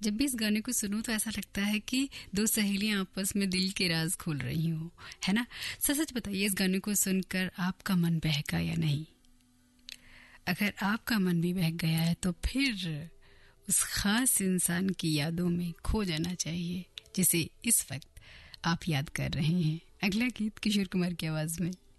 जब भी इस गाने को सुनो तो ऐसा लगता है कि दो सहेलियां आपस में दिल के राज खोल रही हो, है ना? सच बताइए, इस गाने को सुनकर आपका मन बहका या नहीं? अगर आपका मन भी बहक गया है तो फिर उस खास इंसान की यादों में खो जाना चाहिए जिसे इस वक्त आप याद कर रहे हैं। अगला गीत किशोर कुमार की आवाज में।